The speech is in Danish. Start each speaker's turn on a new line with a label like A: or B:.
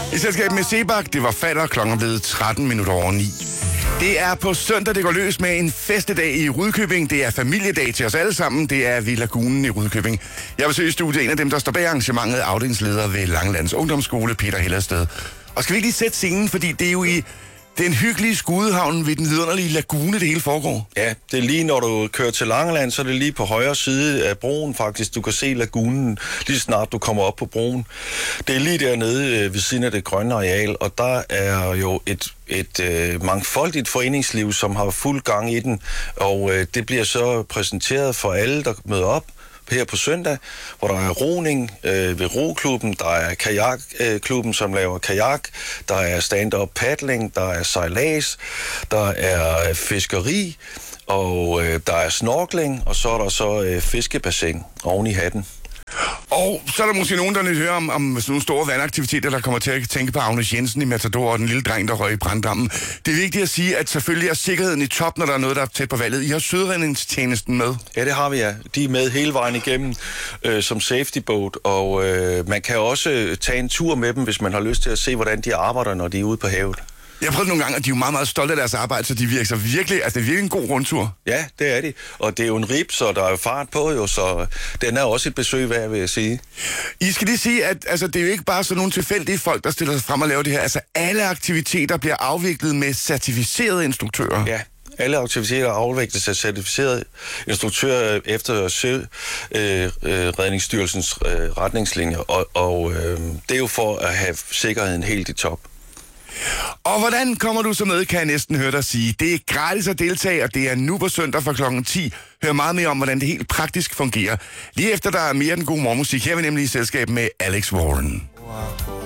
A: I selskab med Sebak, det var fatter, klokken blevet 13 minutter over 9. Det er på søndag, det går løs med en festedag i Rudkøbing. Det er familiedag til os alle sammen. Det er ved Lagunen i Rudkøbing. Jeg besøger i studiet en af dem, der står bag arrangementet, afdelingsleder ved Langelands Ungdomsskole, Peter Hellersted. Og skal vi ikke lige sætte scenen, fordi det er jo i den hyggelige skudehavn ved den vidunderlige lagune, det hele foregår.
B: Ja, det er lige når du kører til Langeland, så er det lige på højre side af broen faktisk. Du kan se lagunen lige snart du kommer op på broen. Det er lige dernede ved siden af det grønne areal, og der er jo et mangfoldigt foreningsliv, som har fuld gang i den, og det bliver så præsenteret for alle, der møder op her på søndag, hvor der er roning ved roklubben, der er kajakklubben, som laver kajak, der er stand-up paddling, der er sejlads, der er fiskeri, og der er snorkling, og så er der så fiskebassin oven i hatten.
A: Og så er der måske nogen, der vil høre om sådan nogle store vandaktiviteter, der kommer til at tænke på Agnes Jensen i Matador og den lille dreng, der røg i branddammen. Det er vigtigt at sige, at selvfølgelig er sikkerheden i top, når der er noget, der er tæt på valget. I har Søredningstjenesten med.
B: Ja, det har vi, ja. De er med hele vejen igennem som safety boat, og man kan også tage en tur med dem, hvis man har lyst til at se, hvordan de arbejder, når de er ude på havet.
A: Jeg har prøvet nogle gange, at de er jo meget, meget stolte af deres arbejde, så de virker så virkelig, altså det er virkelig en god rundtur.
B: Ja, det er de. Og det er jo en rib, så der er jo fart på jo, så den er også et besøg værd, vil jeg sige.
A: I skal lige sige, at altså, det er jo ikke bare sådan nogle tilfældige folk, der stiller sig frem og laver det her. Altså alle aktiviteter bliver afviklet med certificerede instruktører.
B: Ja. Alle aktiviteter afvikles af certificerede instruktører efter Søredningsstyrelsens retningslinjer, og det er jo for at have sikkerheden helt i top.
A: Og hvordan kommer du så med, kan jeg næsten høre dig sige. Det er gratis at deltage, og det er nu på søndag fra klokken 10. Hør meget mere om, hvordan det helt praktisk fungerer. Lige efter der er mere den gode morgenmusik, her er vi nemlig i selskab med Alex Warren.